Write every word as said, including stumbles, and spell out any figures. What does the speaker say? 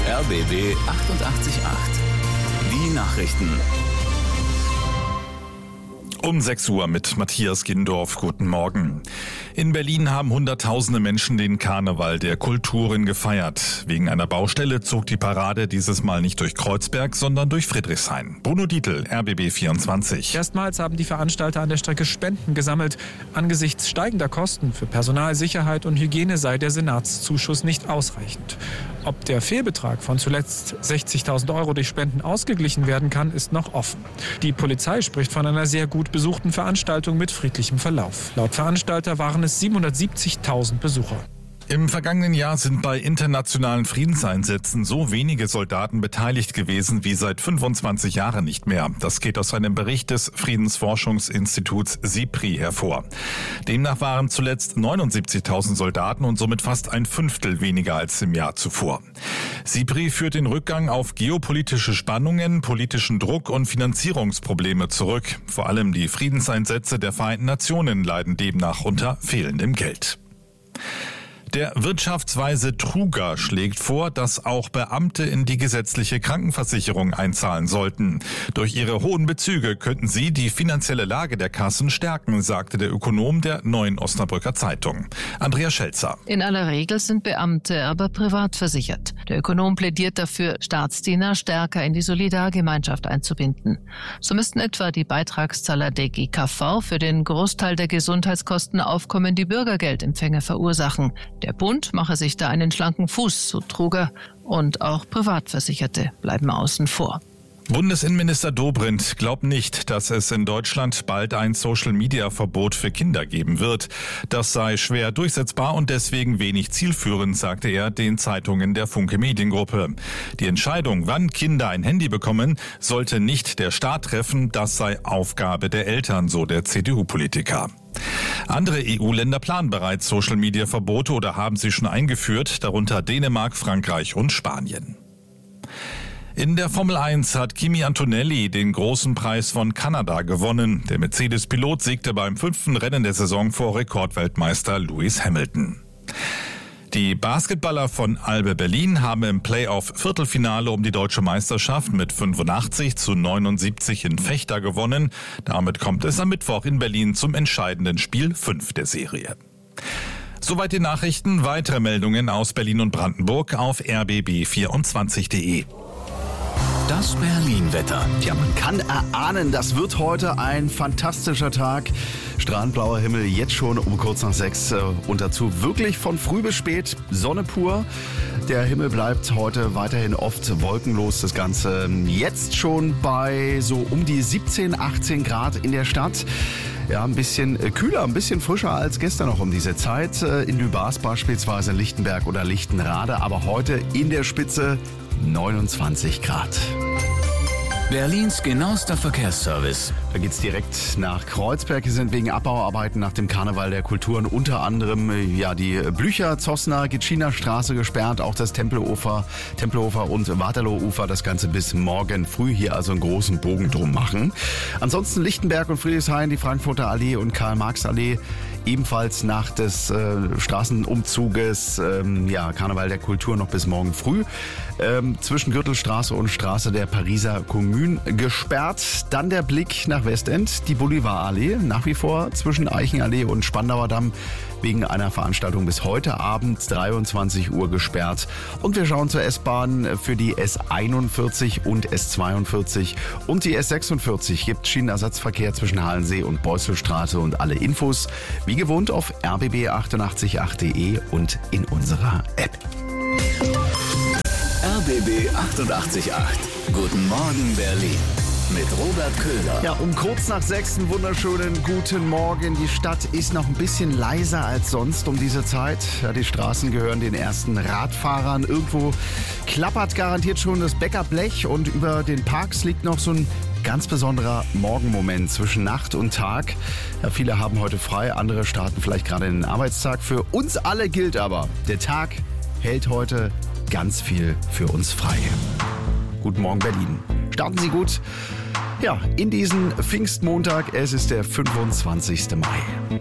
R B B achtundachtzig Komma acht. Die Nachrichten. Um sechs Uhr mit Matthias Gindorf. Guten Morgen. In Berlin haben Hunderttausende Menschen den Karneval der Kulturen gefeiert. Wegen einer Baustelle zog die Parade dieses Mal nicht durch Kreuzberg, sondern durch Friedrichshain. Bruno Dietl, R B B vierundzwanzig. Erstmals haben die Veranstalter an der Strecke Spenden gesammelt. Angesichts steigender Kosten für Personal, Sicherheit und Hygiene sei der Senatszuschuss nicht ausreichend. Ob der Fehlbetrag von zuletzt sechzigtausend Euro durch Spenden ausgeglichen werden kann, ist noch offen. Die Polizei spricht von einer sehr gut besuchten Veranstaltung mit friedlichem Verlauf. Laut Veranstalter waren es siebenhundertsiebzigtausend Besucher. Im vergangenen Jahr sind bei internationalen Friedenseinsätzen so wenige Soldaten beteiligt gewesen wie seit fünfundzwanzig Jahren nicht mehr. Das geht aus einem Bericht des Friedensforschungsinstituts SIPRI hervor. Demnach waren zuletzt neunundsiebzigtausend Soldaten und somit fast ein Fünftel weniger als im Jahr zuvor. SIPRI führt den Rückgang auf geopolitische Spannungen, politischen Druck und Finanzierungsprobleme zurück. Vor allem die Friedenseinsätze der Vereinten Nationen leiden demnach unter fehlendem Geld. Der Wirtschaftsweise Truger schlägt vor, dass auch Beamte in die gesetzliche Krankenversicherung einzahlen sollten. Durch ihre hohen Bezüge könnten sie die finanzielle Lage der Kassen stärken, sagte der Ökonom der Neuen Osnabrücker Zeitung. Andrea Schelzer. In aller Regel sind Beamte aber privat versichert. Der Ökonom plädiert dafür, Staatsdiener stärker in die Solidargemeinschaft einzubinden. So müssten etwa die Beitragszahler der G K V für den Großteil der Gesundheitskosten aufkommende Bürgergeldempfänger verursachen. Der Bund mache sich da einen schlanken Fuß, so Truger, und auch Privatversicherte bleiben außen vor. Bundesinnenminister Dobrindt glaubt nicht, dass es in Deutschland bald ein Social-Media-Verbot für Kinder geben wird. Das sei schwer durchsetzbar und deswegen wenig zielführend, sagte er den Zeitungen der Funke Mediengruppe. Die Entscheidung, wann Kinder ein Handy bekommen, sollte nicht der Staat treffen, das sei Aufgabe der Eltern, so der C D U-Politiker. Andere E U-Länder planen bereits Social-Media-Verbote oder haben sie schon eingeführt, darunter Dänemark, Frankreich und Spanien. In der Formel eins hat Kimi Antonelli den großen Preis von Kanada gewonnen. Der Mercedes-Pilot siegte beim fünften Rennen der Saison vor Rekordweltmeister Lewis Hamilton. Die Basketballer von Albe Berlin haben im Playoff-Viertelfinale um die deutsche Meisterschaft mit fünfundachtzig zu neunundsiebzig in Vechta gewonnen. Damit kommt es am Mittwoch in Berlin zum entscheidenden Spiel fünf der Serie. Soweit die Nachrichten. Weitere Meldungen aus Berlin und Brandenburg auf r b b vierundzwanzig punkt de. Das Berlin-Wetter. Tja, man kann erahnen, das wird heute ein fantastischer Tag. Strahlend blauer Himmel, jetzt schon um kurz nach sechs und dazu wirklich von früh bis spät Sonne pur. Der Himmel bleibt heute weiterhin oft wolkenlos. Das Ganze jetzt schon bei so um die siebzehn, achtzehn Grad in der Stadt. Ja, ein bisschen kühler, ein bisschen frischer als gestern noch um diese Zeit. In Lübars beispielsweise, Lichtenberg oder Lichtenrade. Aber heute in der Spitze neunundzwanzig Grad. Berlins genauester Verkehrsservice. Da geht's direkt nach Kreuzberg. Hier sind wegen Abbauarbeiten nach dem Karneval der Kulturen unter anderem ja die Blücher, Zossner, Gitschiner Straße gesperrt, auch das Tempelufer, Tempelhofer und Waterloo-Ufer, das Ganze bis morgen früh hier also einen großen Bogen drum machen. Ansonsten Lichtenberg und Friedrichshain, die Frankfurter Allee und Karl-Marx-Allee ebenfalls nach des äh, Straßenumzuges, ähm, ja, Karneval der Kultur noch bis morgen früh. Ähm, zwischen Gürtelstraße und Straße der Pariser Kommune gesperrt. Dann der Blick nach Westend, die Bolivarallee, nach wie vor zwischen Eichenallee und Spandauer Damm wegen einer Veranstaltung bis heute Abend dreiundzwanzig Uhr gesperrt. Und wir schauen zur S-Bahn für die S einundvierzig und S zweiundvierzig und die S sechsundvierzig. Gibt Schienenersatzverkehr zwischen Halensee und Beusselstraße und alle Infos wie gewohnt auf r b b achtundachtzig punkt acht punkt de und in unserer App. R B B achtundachtzig Komma acht. Guten Morgen Berlin. Mit Robert Köhler. Ja, um kurz nach sechs einen wunderschönen guten Morgen. Die Stadt ist noch ein bisschen leiser als sonst um diese Zeit. Ja, die Straßen gehören den ersten Radfahrern. Irgendwo klappert garantiert schon das Bäckerblech und über den Parks liegt noch so ein ganz besonderer Morgenmoment zwischen Nacht und Tag. Ja, viele haben heute frei, andere starten vielleicht gerade in den Arbeitstag. Für uns alle gilt aber, der Tag hält heute ganz viel für uns frei. Guten Morgen Berlin. Starten Sie gut. Ja, in diesen Pfingstmontag, es ist der fünfundzwanzigsten Mai.